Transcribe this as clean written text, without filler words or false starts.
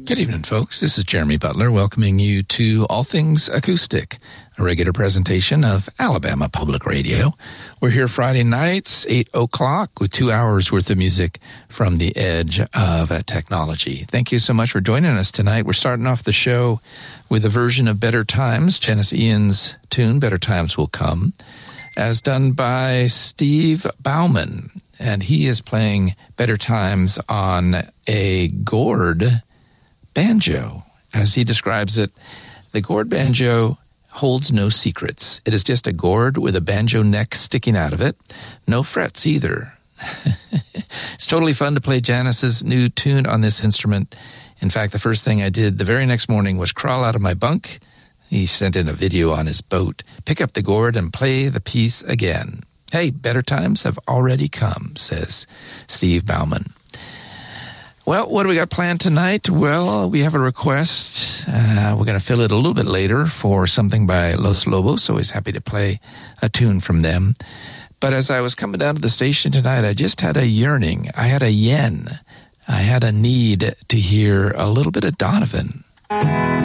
Good evening, folks. This is Jeremy Butler welcoming you to All Things Acoustic, a regular presentation of Alabama Public Radio. We're here Friday nights, 8 o'clock, with 2 hours worth of music from the edge of technology. Thank you so much for joining us tonight. We're starting off the show with a version of Better Times, Janice Ian's tune, Better Times Will Come, as done by Steve Bauman. And he is playing Better Times on a gourd banjo. As he describes it, the gourd banjo holds no secrets. It is just a gourd with a banjo neck sticking out of it. No frets either. It's totally fun to play Janice's new tune on this instrument. In fact, the first thing I did the very next morning was crawl out of my bunk. He sent in a video on his boat, pick up the gourd and play the piece again. Hey, better times have already come, says Steve Bauman. Well, what do we got planned tonight? Well, we have a request. We're going to fill it a little bit later for something by Los Lobos. Always happy to play a tune from them. But as I was coming down to the station tonight, I just had a yearning. I had a yen. I had a need to hear a little bit of Donovan.